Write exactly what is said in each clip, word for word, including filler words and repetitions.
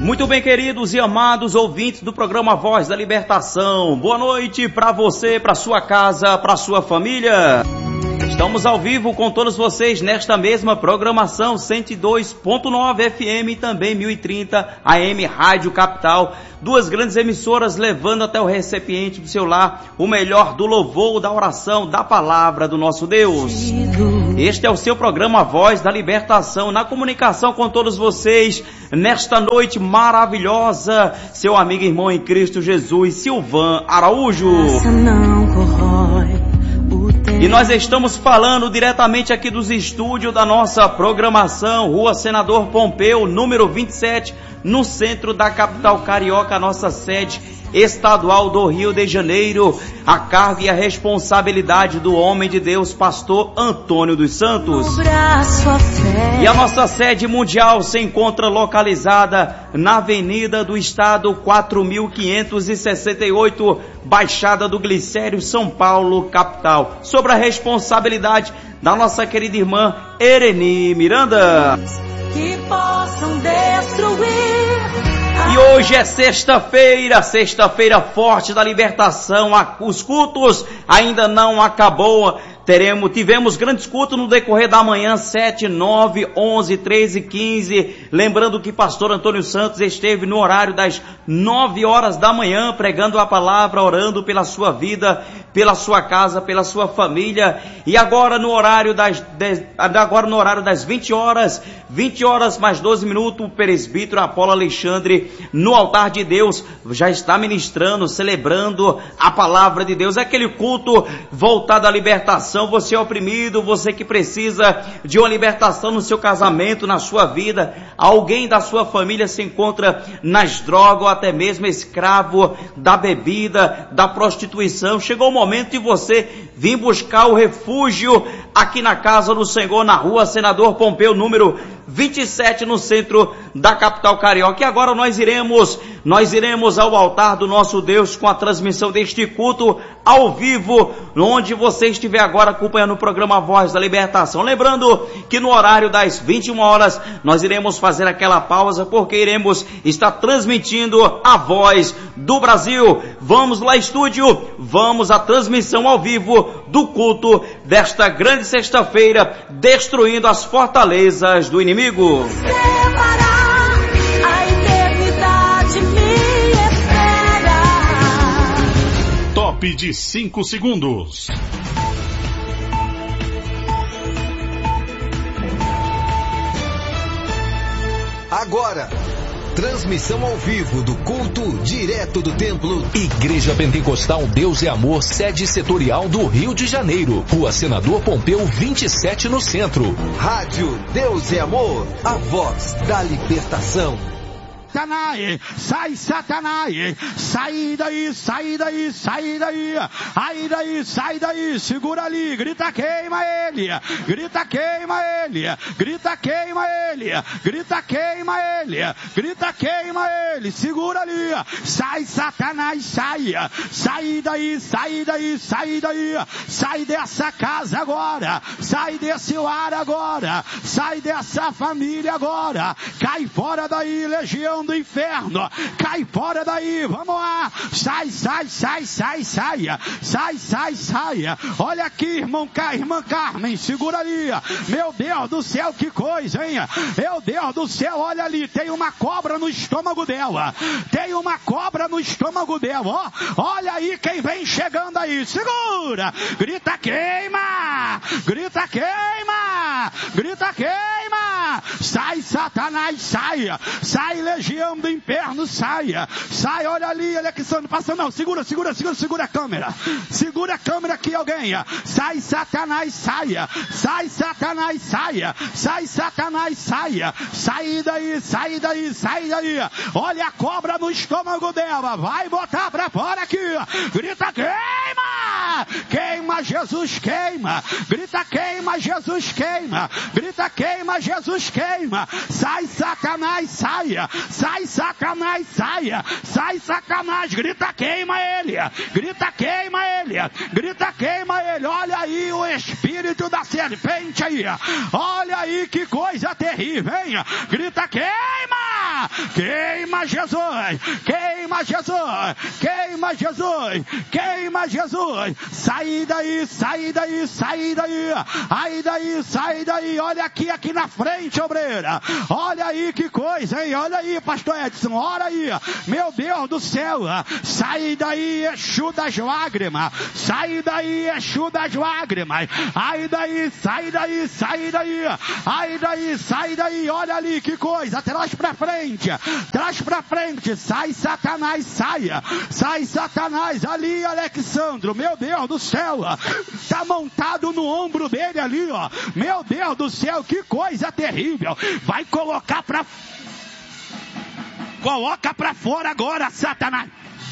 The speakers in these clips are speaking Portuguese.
Muito bem, queridos e amados ouvintes do programa Voz da Libertação. Boa noite para você, para sua casa, para sua família. Estamos ao vivo com todos vocês nesta mesma programação, cento e dois ponto nove F M e também mil e trinta A M Rádio Capital. Duas grandes emissoras levando até o recipiente do seu lar o melhor do louvor, da oração, da palavra do nosso Deus. Este é o seu programa Voz da Libertação, na comunicação com todos vocês, nesta noite maravilhosa, seu amigo e irmão em Cristo Jesus, Silvan Araújo. E nós estamos falando diretamente aqui dos estúdios da nossa programação, Rua Senador Pompeu, número vinte e sete, no centro da capital carioca, nossa sede estadual do Rio de Janeiro, a carga e a responsabilidade do homem de Deus, pastor Antônio dos Santos. E a nossa sede mundial se encontra localizada na Avenida do Estado quatro mil quinhentos e sessenta e oito, Baixada do Glicério, São Paulo, capital, sob a responsabilidade da nossa querida irmã Ereni Miranda. Que possam destruir. E hoje é sexta-feira, sexta-feira forte da libertação. Os cultos ainda não acabou. Teremos, tivemos grandes cultos no decorrer da manhã, sete, nove, onze, treze, quinze. Lembrando que pastor Antônio Santos esteve no horário das nove horas da manhã, pregando a palavra, orando pela sua vida, pela sua casa, pela sua família. E agora no horário das, dez, agora no horário das vinte horas, vinte horas mais doze minutos, o presbítero Apolo Alexandre, no altar de Deus, já está ministrando, celebrando a palavra de Deus. É aquele culto voltado à libertação. Você é oprimido, você que precisa de uma libertação no seu casamento, na sua vida, alguém da sua família se encontra nas drogas ou até mesmo escravo da bebida, da prostituição. Chegou o momento de você vir buscar o refúgio aqui na casa do Senhor, na Rua Senador Pompeu, número vinte e sete, no centro da capital carioca. E agora nós iremos, nós iremos ao altar do nosso Deus com a transmissão deste culto ao vivo, onde você estiver agora acompanhando o programa Voz da Libertação. Lembrando que no horário das vinte e uma horas nós iremos fazer aquela pausa, porque iremos estar transmitindo a voz do Brasil. Vamos lá, estúdio, vamos à transmissão ao vivo do culto desta grande sexta-feira, destruindo as fortalezas do inimigo. Top de cinco segundos. Agora, transmissão ao vivo do culto direto do templo Igreja Pentecostal Deus é Amor, sede setorial do Rio de Janeiro, Rua Senador Pompeu vinte e sete, no centro. Rádio Deus é Amor, a voz da libertação. Satanás, sai Satanás, sai daí, sai daí, sai daí, aí daí, sai daí, segura ali, grita queima ele, grita queima ele, grita queima ele, grita queima ele, grita queima ele, segura ali, sai Satanás, sai, sai daí, sai daí, sai daí, sai dessa casa agora, sai desse lar agora, sai dessa família agora, cai fora daí, legião do inferno, cai fora daí, vamos lá, sai, sai, sai, sai, sai, sai, sai, sai, olha aqui, irmão, irmã Carmen, segura ali, meu Deus do céu, que coisa, hein, meu Deus do céu, olha ali, tem uma cobra no estômago dela, tem uma cobra no estômago dela, ó, olha aí quem vem chegando aí, segura, grita queima, grita queima, grita queima, sai Satanás, sai, sai legião do inferno, saia, sai, olha ali, olha que não passa não, segura, segura, segura, segura a câmera, segura a câmera aqui alguém, sai Satanás, saia, sai Satanás, saia, sai Satanás, saia, sai daí, sai daí, sai daí, olha a cobra no estômago dela, vai botar pra fora aqui, grita queima, queima Jesus, queima, grita queima Jesus, queima, grita queima Jesus, queima, sai Satanás, saia, sai Satanás, saia, sai Satanás, grita queima ele, grita queima ele, grita queima ele, olha aí o espírito da serpente aí, olha aí que coisa terrível, hein, grita queima, Queima Jesus, queima Jesus, queima Jesus, queima Jesus. Sai daí, sai daí, sai daí. Aí daí, sai daí. Olha aqui, aqui na frente, obreira. Olha aí que coisa, hein? Olha aí, pastor Edson, olha aí. Meu Deus do céu. Sai daí, Exu das lágrimas. Sai daí, Exu das lágrimas. Aí daí, sai daí, sai daí. Aí daí, sai daí. Olha ali que coisa. Traz pra frente. Traz pra frente. Sai, Satanás, saia. Sai, Satanás. Ali, Alexandro. Meu Deus do céu. Tá montado no ombro dele ali, ó. Meu Deus do céu, que coisa terrível. Vai colocar pra... Coloca pra fora agora, Satanás.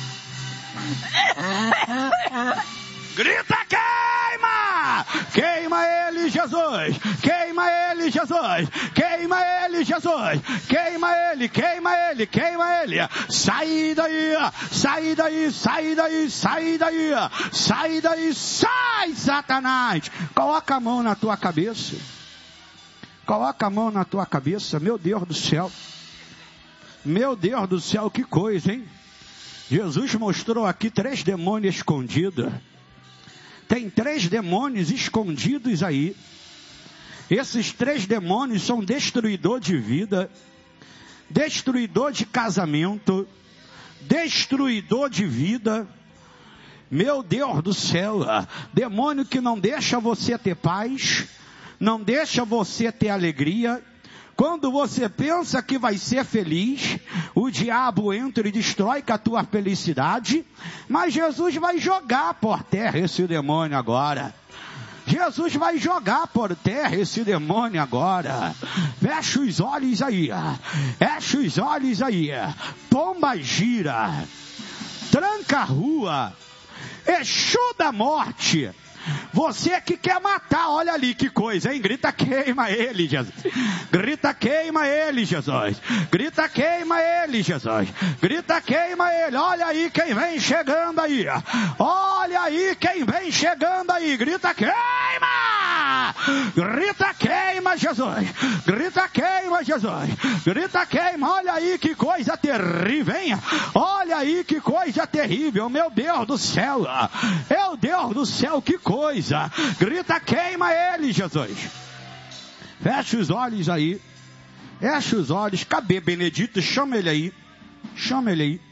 Grita, queima! Queima ele, Jesus! Queima ele, Jesus! Queima ele, Jesus! Queima ele, queima ele, queima ele! Sai daí! Sai daí, sai daí, sai daí! Sai daí, sai, Satanás! Coloca a mão na tua cabeça. Coloca a mão na tua cabeça, meu Deus do céu. Meu Deus do céu, que coisa, hein? Jesus mostrou aqui três demônios escondidos. Tem três demônios escondidos aí. Esses três demônios são destruidor de vida, destruidor de casamento, destruidor de vida. Meu Deus do céu, demônio que não deixa você ter paz, não deixa você ter alegria. Quando você pensa que vai ser feliz, o diabo entra e destrói com a tua felicidade, mas Jesus vai jogar por terra esse demônio agora. Jesus vai jogar por terra esse demônio agora. Fecha os olhos aí, fecha os olhos aí, pomba gira, tranca a rua, Exu da morte. Você que quer matar, olha ali que coisa, hein? Grita, queima ele, Jesus. Grita, queima ele, Jesus. Grita, queima ele, Jesus. Grita, queima ele. Olha aí quem vem chegando aí. Olha aí quem vem chegando aí. Grita, queima! Grita, queima, Jesus. Grita, queima, Jesus. Grita, queima. Olha aí que coisa terrível, hein? Olha aí que coisa terrível. Meu Deus do céu. Meu Deus do céu, que coisa. Coisa, grita, queima ele, Jesus. Fecha os olhos aí, fecha os olhos. Cadê Benedito? Chama ele aí, chama ele aí,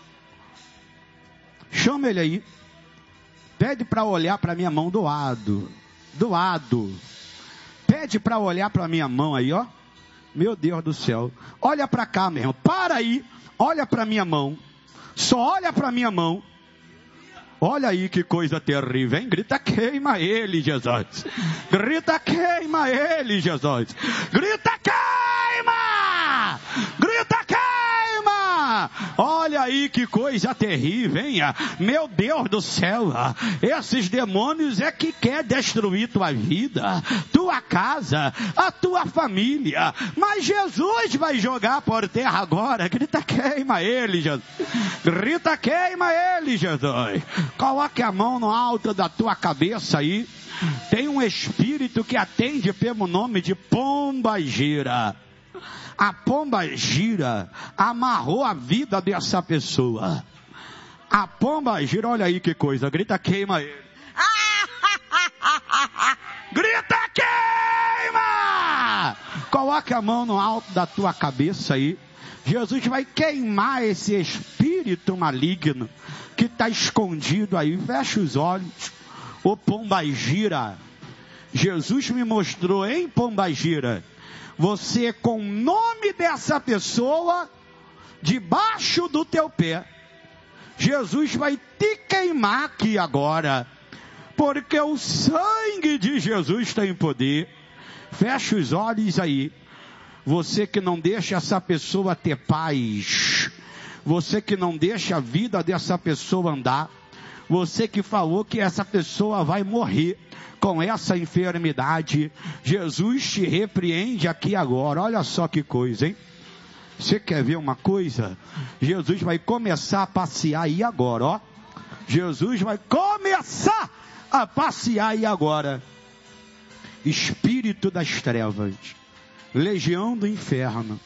chama ele aí. Pede para olhar para minha mão do lado, do lado. Pede para olhar para minha mão aí, ó. Meu Deus do céu, olha para cá, meu irmão. Para aí, olha para minha mão. Só olha para minha mão. Olha aí que coisa terrível, hein? Grita, queima ele, Jesus. Grita, queima ele, Jesus. Grita, queima! Grita, queima! Olha aí que coisa terrível, hein? Meu Deus do céu. Esses demônios é que quer destruir tua vida, tua casa, a tua família. Mas Jesus vai jogar por terra agora. Grita, queima ele, Jesus. Grita, queima ele, Jesus. Coloque a mão no alto da tua cabeça aí. Tem um espírito que atende pelo nome de pomba gira. A pomba gira amarrou a vida dessa pessoa. A pomba gira, olha aí que coisa. Grita, queima ele. Grita, queima! Coloque a mão no alto da tua cabeça aí. Jesus vai queimar esse espírito maligno que está escondido aí. Fecha os olhos. Ô pombagira, Jesus me mostrou em pombagira, você com o nome dessa pessoa debaixo do teu pé. Jesus vai te queimar aqui agora, porque o sangue de Jesus tem poder. Fecha os olhos aí. Você que não deixa essa pessoa ter paz, você que não deixa a vida dessa pessoa andar, você que falou que essa pessoa vai morrer com essa enfermidade, Jesus te repreende aqui agora. Olha só que coisa, hein? Você quer ver uma coisa? Jesus vai começar a passear aí agora, ó. Jesus vai começar a passear aí agora. Espírito das trevas, legião do inferno,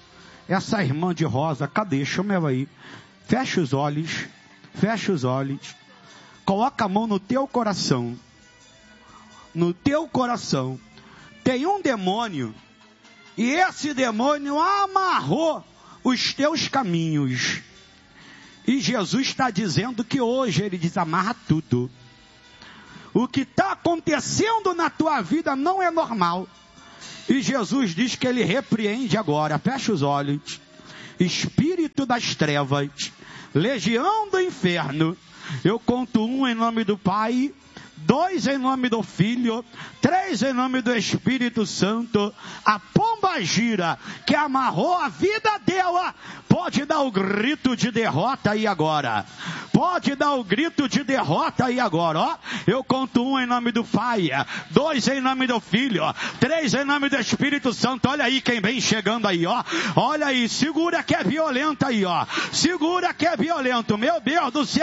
essa irmã de rosa, cadê? Chama ela aí. Fecha os olhos, fecha os olhos. Coloca a mão no teu coração. No teu coração. Tem um demônio. E esse demônio amarrou os teus caminhos. E Jesus está dizendo que hoje ele desamarra tudo. O que está acontecendo na tua vida não é normal. E Jesus diz que ele repreende agora. Fecha os olhos. Espírito das trevas, legião do inferno. Eu conto um em nome do Pai, dois em nome do Filho, três em nome do Espírito Santo. A pomba gira que amarrou a vida dela, pode dar o grito de derrota aí agora. Pode dar o grito de derrota aí agora, ó. Eu conto um em nome do Pai, dois em nome do Filho, três em nome do Espírito Santo. Olha aí quem vem chegando aí, ó. Olha aí, segura que é violento aí, ó. Segura que é violento, meu Deus do céu.